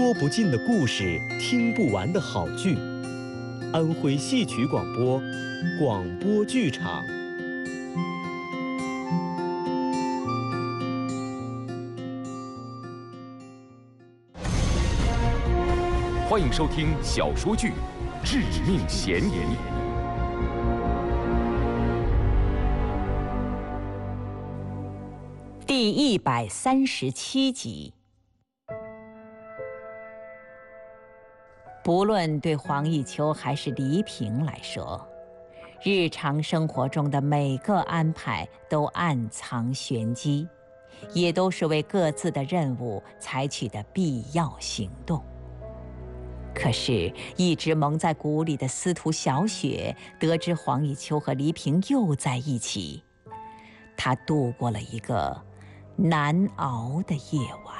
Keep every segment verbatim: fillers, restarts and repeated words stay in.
说不尽的故事，听不完的好剧。安徽戏曲广播，广播剧场。 欢迎收听小说剧《致命嫌疑》 第一百三十七集。不论对黄奕秋还是黎平来说，日常生活中的每个安排都暗藏玄机，也都是为各自的任务采取的必要行动。可是，一直蒙在鼓里的司徒小雪得知黄奕秋和黎平又在一起，她度过了一个难熬的夜晚。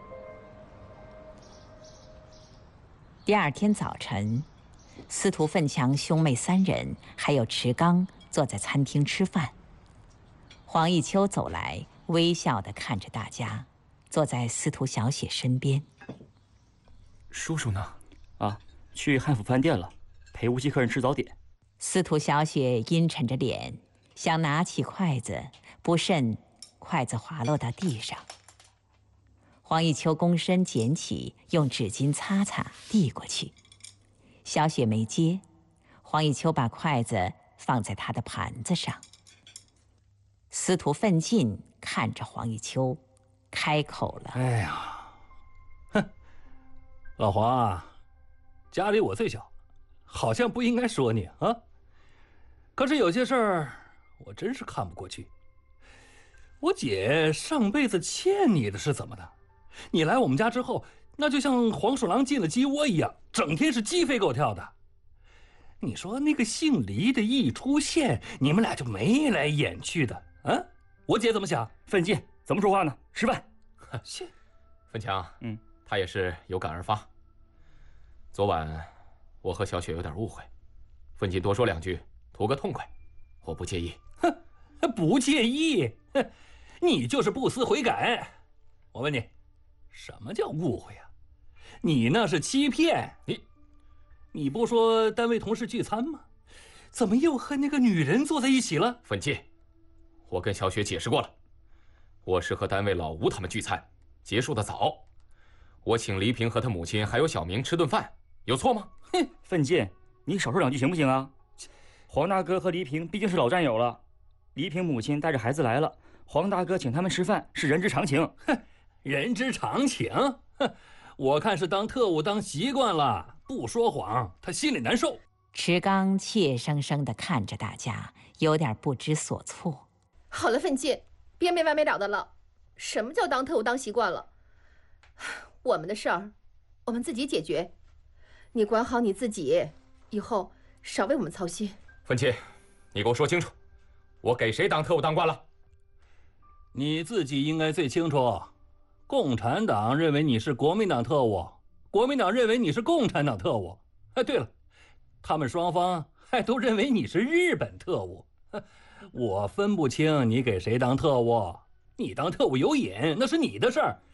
第二天早晨，司徒奋强兄妹三人还有池刚坐在餐厅吃饭。黄奕秋走来，微笑地看着大家，坐在司徒小雪身边。 叔叔呢？啊，去汉府饭店了，陪无锡客人吃早点。 司徒小雪阴沉着脸，想拿起筷子，不慎筷子滑落到地上。黄奕秋躬身捡起，用纸巾擦擦，递过去。小雪没接，黄奕秋把筷子放在她的盘子上。司徒奋进看着黄奕秋，开口了：“ 哎呀，哼，老黄啊，家里我最小，好像不应该说你啊。可是有些事儿，我真是看不过去。我姐上辈子欠你的是怎么的？你来我们家之后，那就像黄鼠狼进了鸡窝一样，整天是鸡飞狗跳的。你说那个姓黎的一出现，你们俩就眉来眼去的啊？我姐怎么想？ 奋进，怎么说话呢？吃饭。 谢。 奋强， 嗯， 他也是有感而发。昨晚我和小雪有点误会，奋进多说两句，图个痛快，我不介意。 哼，不介意？哼，你就是不思悔改。我问你，什么叫误会啊？你那是欺骗。你，你不说单位同事聚餐吗？怎么又和那个女人坐在一起了？ 奋进，我跟小雪解释过了，我是和单位老吴他们聚餐，结束的早。我请黎平和他母亲还有小明吃顿饭，有错吗？ 哼，奋进，你少说两句行不行啊？黄大哥和黎平毕竟是老战友了，黎平母亲带着孩子来了，黄大哥请他们吃饭是人之常情。 哼，人之常情。哼，我看是当特务当习惯了，不说谎他心里难受。 池刚怯生生地看着大家，有点不知所措。 好了，奋进，别没完没了的了。什么叫当特务当习惯了？我们的事儿，我们自己解决。你管好你自己，以后少为我们操心。 奋进，你给我说清楚，我给谁当特务当惯了？ 你自己应该最清楚。共产党认为你是国民党特务，国民党认为你是共产党特务。哎，对了，他们双方还都认为你是日本特务。我分不清你给谁当特务，你当特务有瘾那是你的事儿，